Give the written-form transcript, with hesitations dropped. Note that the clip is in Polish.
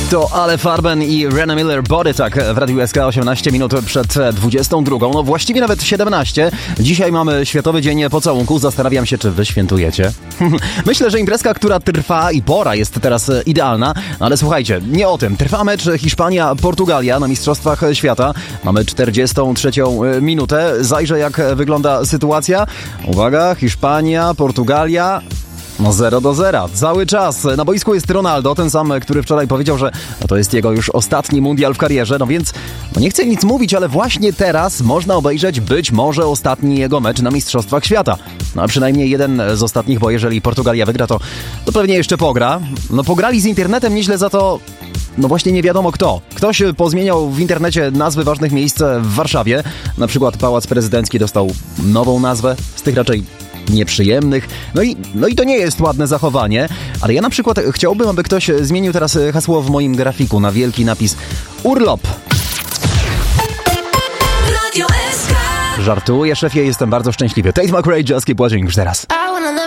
To Ale Farben i Rena Miller Body Talk w Radiu SK 18 minut przed 22. No właściwie nawet 17. Dzisiaj mamy Światowy Dzień Pocałunku. Zastanawiam się, czy wy świętujecie. Myślę, że imprezka, która trwa i pora jest teraz idealna. Ale słuchajcie, nie o tym. Trwa mecz Hiszpania-Portugalia na Mistrzostwach Świata. Mamy 43. minutę. Zajrzę, jak wygląda sytuacja. Uwaga, Hiszpania, Portugalia... 0-0. Cały czas. Na boisku jest Ronaldo, ten sam, który wczoraj powiedział, że to jest jego już ostatni mundial w karierze. No więc nie chcę nic mówić, ale właśnie teraz można obejrzeć być może ostatni jego mecz na Mistrzostwach Świata. No a przynajmniej jeden z ostatnich, bo jeżeli Portugalia wygra, to pewnie jeszcze pogra. No pograli z internetem nieźle, za to... No właśnie nie wiadomo kto. Ktoś pozmieniał w internecie nazwy ważnych miejsc w Warszawie. Na przykład Pałac Prezydencki dostał nową nazwę, z tych raczej nieprzyjemnych. No i to nie jest ładne zachowanie, ale ja na przykład chciałbym, aby ktoś zmienił teraz hasło w moim grafiku na wielki napis urlop. Żartuję, szefie, jestem bardzo szczęśliwy. Tate McRae, Just Keep Watching już teraz.